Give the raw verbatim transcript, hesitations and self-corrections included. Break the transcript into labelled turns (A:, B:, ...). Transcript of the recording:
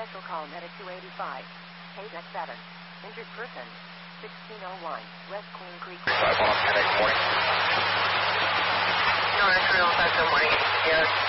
A: Special call medic two eighty-five. K D E C seven. Injured person. sixteen oh one. West Queen Creek.
B: five one, ten eight, morning.
C: North Real five, good morning. Yes.